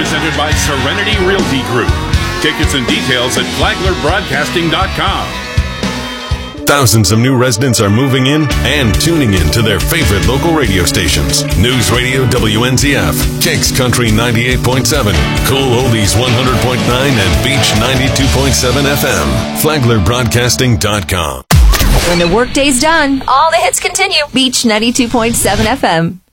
presented by Serenity Realty Group. Tickets and details at flaglerbroadcasting.com. Thousands of new residents are moving in and tuning in to their favorite local radio stations. News Radio WNZF, Kicks Country 98.7, Cool Oldies 100.9, and Beach 92.7 FM. flaglerbroadcasting.com. When the workday's done, all the hits continue. Beach 92.7 FM.